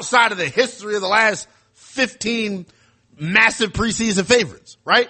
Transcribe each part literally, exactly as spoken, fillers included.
outside of the history of the last fifteen massive preseason favorites, right?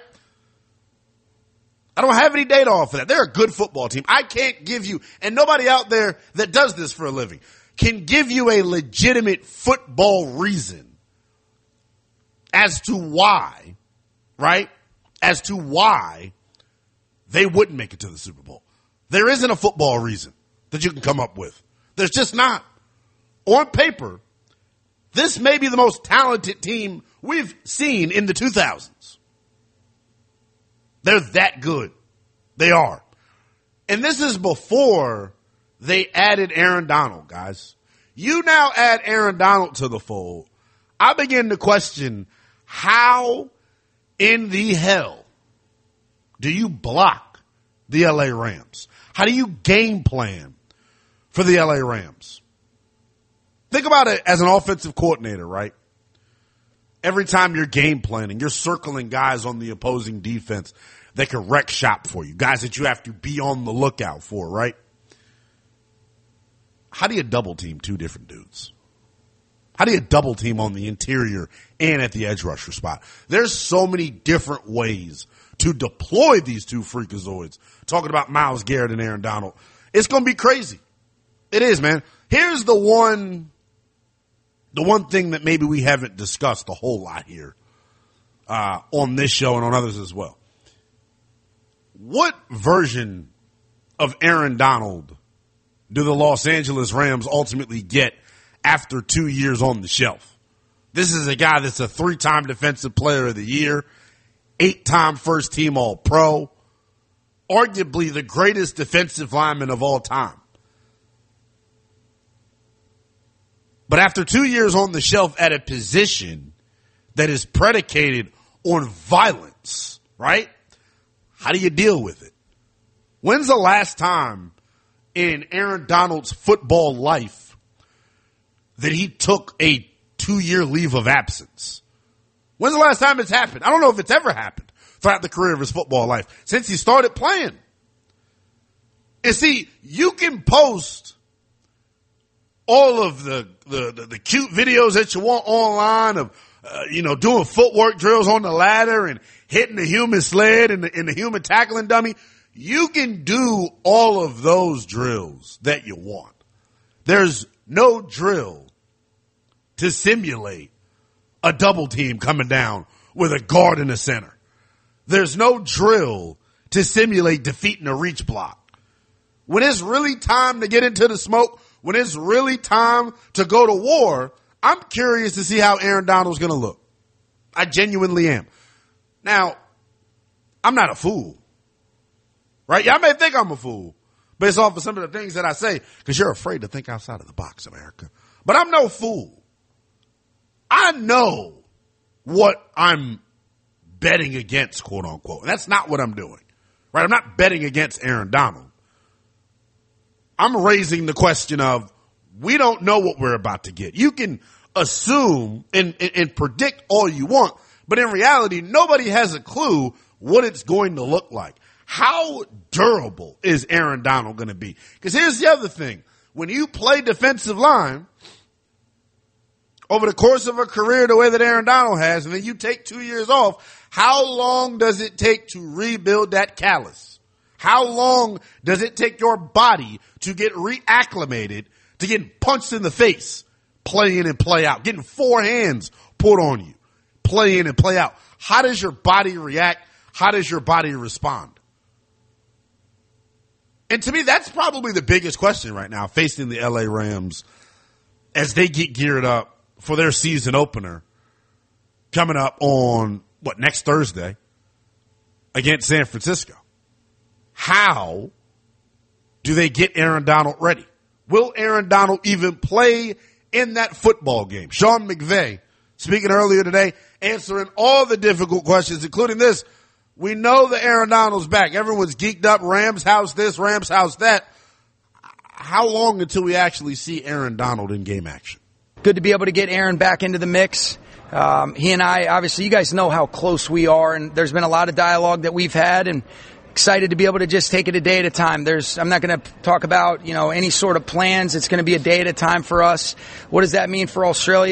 I don't have any data off of that. They're a good football team. I can't give you, and nobody out there that does this for a living can give you a legitimate football reason as to why, right? As to why they wouldn't make it to the Super Bowl. There isn't a football reason that you can come up with. There's just not. On paper, this may be the most talented team we've seen in the two thousands. They're that good. They are. And this is before they added Aaron Donald, guys. You now add Aaron Donald to the fold. I begin to question, how in the hell do you block the L A Rams? How do you game plan for the L A Rams? Think about it as an offensive coordinator, right? Every time you're game planning, you're circling guys on the opposing defense that can wreck shop for you, guys that you have to be on the lookout for, right? How do you double team two different dudes? How do you double team on the interior and at the edge rusher spot? There's so many different ways to deploy these two freakazoids. Talking about Myles Garrett and Aaron Donald. It's going to be crazy. It is, man. Here's the one, the one thing that maybe we haven't discussed a whole lot here uh, on this show and on others as well. What version of Aaron Donald do the Los Angeles Rams ultimately get after two years on the shelf? This is a guy that's a three-time Defensive Player of the Year, eight-time first-team All-Pro, arguably the greatest defensive lineman of all time. But after two years on the shelf at a position that is predicated on violence, right? How do you deal with it? When's the last time in Aaron Donald's football life that he took a two-year leave of absence? When's the last time it's happened? I don't know if it's ever happened throughout the career of his football life since he started playing. And see, you can post all of the the, the, the cute videos that you want online of, uh, you know, doing footwork drills on the ladder and hitting the human sled and the, and the human tackling dummy. You can do all of those drills that you want. There's no drill to simulate a double team coming down with a guard in the center. There's no drill to simulate defeating a reach block. When it's really time to get into the smoke, when it's really time to go to war, I'm curious to see how Aaron Donald's going to look. I genuinely am. Now, I'm not a fool, right? Y'all may think I'm a fool based off of some of the things that I say because you're afraid to think outside of the box, America. But I'm no fool. I know what I'm betting against, quote unquote. And that's not what I'm doing, right? I'm not betting against Aaron Donald. I'm raising the question of, we don't know what we're about to get. You can assume and, and, and predict all you want, but in reality, nobody has a clue what it's going to look like. How durable is Aaron Donald going to be? Because here's the other thing. When you play defensive line over the course of a career the way that Aaron Donald has, and then you take two years off, how long does it take to rebuild that callus? How long does it take your body to get reacclimated to getting punched in the face, play in and play out, getting four hands put on you, play in and play out? How does your body react? How does your body respond? And to me, that's probably the biggest question right now facing the L A Rams as they get geared up for their season opener coming up on, what, next Thursday against San Francisco. How do they get Aaron Donald ready? Will Aaron Donald even play in that football game? Sean McVay, speaking earlier today, answering all the difficult questions, including this. We know that Aaron Donald's back. Everyone's geeked up. Rams house this, Rams house that. How long until we actually see Aaron Donald in game action? Good to be able to get Aaron back into the mix. Um, he and I, obviously, you guys know how close we are, and there's been a lot of dialogue that we've had, and excited to be able to just take it a day at a time. There's, I'm not going to talk about, you know, any sort of plans. It's going to be a day at a time for us. What does that mean for Australia?